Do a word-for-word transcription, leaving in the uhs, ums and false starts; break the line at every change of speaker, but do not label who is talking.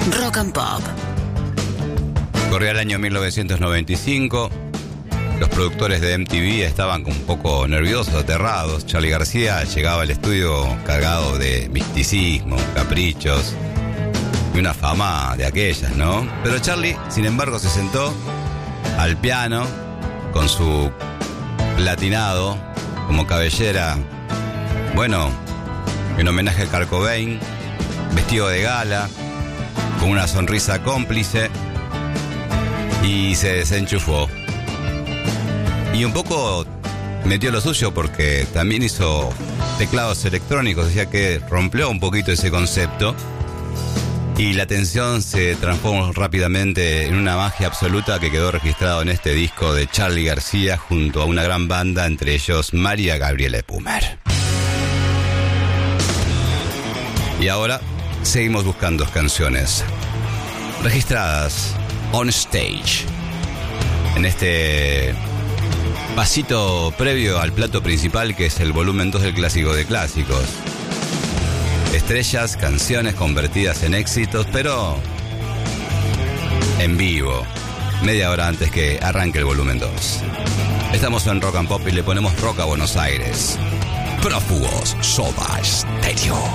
Rock and Pop.
Corría el año mil novecientos noventa y cinco. Los productores de M T V estaban un poco nerviosos, aterrados. Charly García llegaba al estudio cargado de misticismo, caprichos y una fama de aquellas, ¿no? Pero Charly, sin embargo, se sentó al piano con su platinado como cabellera, bueno, en homenaje a Kurt Cobain, vestido de gala, con una sonrisa cómplice, y se desenchufó. Y un poco metió lo suyo porque también hizo teclados electrónicos, o sea que rompió un poquito ese concepto. Y la atención se transformó rápidamente en una magia absoluta que quedó registrado en este disco de Charly García junto a una gran banda, entre ellos María Gabriela Pumer. Y ahora seguimos buscando canciones registradas on stage en este pasito previo al plato principal, que es el volumen dos del Clásico de Clásicos. Estrellas, canciones convertidas en éxitos, pero en vivo, media hora antes que arranque el volumen dos. Estamos en Rock and Pop y le ponemos rock a Buenos Aires. Prófugos Soda Stereo.